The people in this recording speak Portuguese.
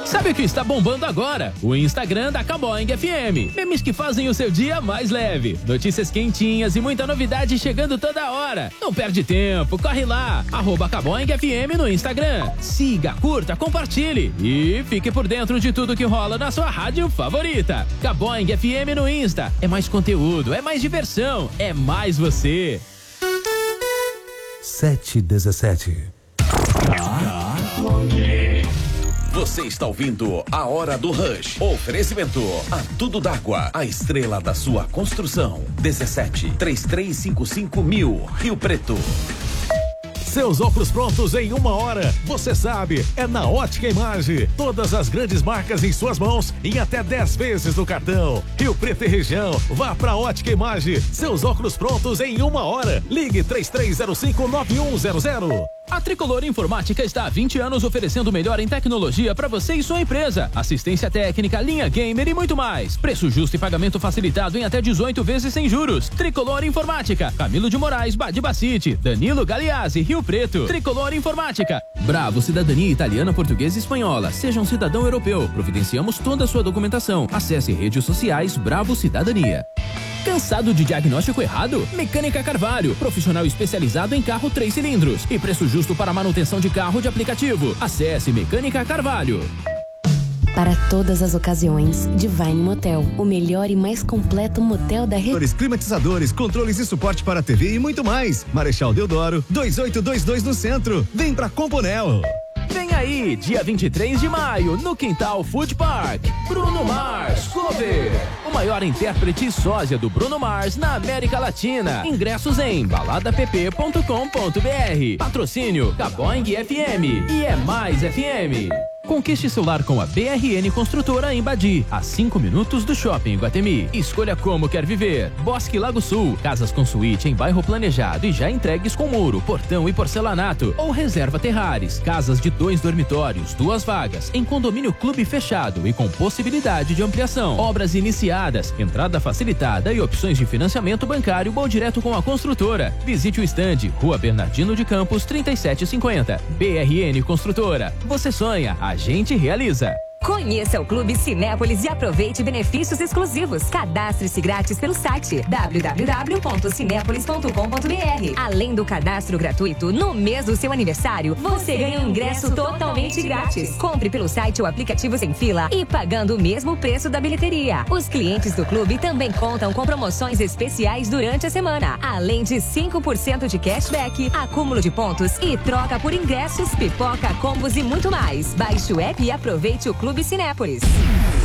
Sabe o que está bombando agora? O Instagram da Caboing FM. Memes que fazem o seu dia mais leve. Notícias quentinhas e muita novidade chegando toda hora. Não perde tempo, corre lá. @Caboing FM no Instagram. Siga, curta, compartilhe e fique por dentro de tudo que rola na sua rádio favorita. Caboing FM no Insta. É mais conteúdo, é mais diversão, é mais você. 7h17. Você está ouvindo A Hora do Rush. Oferecimento a Tudo d'Água, a estrela da sua construção. 17-3355-1000, Rio Preto. Seus óculos prontos em 1 hora. Você sabe, é na Ótica Imagem. Todas as grandes marcas em suas mãos em até 10 vezes no cartão. Rio Preto e região, vá pra Ótica Imagem. Seus óculos prontos em 1 hora. Ligue 3305-9100. A Tricolor Informática está há 20 anos oferecendo o melhor em tecnologia para você e sua empresa. Assistência técnica, linha gamer e muito mais. Preço justo e pagamento facilitado em até 18 vezes sem juros. Tricolor Informática, Camilo de Moraes, Badibacite, Danilo Galeazzi, Rio Preto. Tricolor Informática. Bravo, cidadania italiana, portuguesa e espanhola. Seja um cidadão europeu. Providenciamos toda a sua documentação. Acesse redes sociais Bravo Cidadania. Cansado de diagnóstico errado? Mecânica Carvalho, profissional especializado em carro 3 cilindros e preço justo para manutenção de carro de aplicativo. Acesse Mecânica Carvalho. Para todas as ocasiões, Divine Motel, o melhor e mais completo motel da região. Climatizadores, controles e suporte para TV e muito mais. Marechal Deodoro, 2822 no centro. Vem pra Componel. Vem aí, dia 23 de maio, no Quintal Food Park. Bruno Mars Cover. O maior intérprete e sósia do Bruno Mars na América Latina. Ingressos em baladapp.com.br. Patrocínio Caboing FM e É Mais FM. Conquiste seu lar com a BRN Construtora em Badi, a 5 minutos do Shopping Iguatemi. Escolha como quer viver. Bosque Lago Sul, casas com suíte em bairro planejado e já entregues com muro, portão e porcelanato. Ou reserva Terrares, casas de 2 dormitórios, 2 vagas, em condomínio clube fechado e com possibilidade de ampliação. Obras iniciadas, entrada facilitada e opções de financiamento bancário ou direto com a construtora. Visite o estande, Rua Bernardino de Campos, 3750. BRN Construtora. Você sonha, a gente realiza. Conheça o Clube Cinépolis e aproveite benefícios exclusivos. Cadastre-se grátis pelo site www.cinepolis.com.br. Além do cadastro gratuito, no mês do seu aniversário, você ganha um ingresso totalmente grátis. Compre pelo site ou aplicativo sem fila e pagando o mesmo preço da bilheteria. Os clientes do clube também contam com promoções especiais durante a semana. Além de 5% de cashback, acúmulo de pontos e troca por ingressos, pipoca, combos e muito mais. Baixe o app e aproveite o Clube Cinépolis.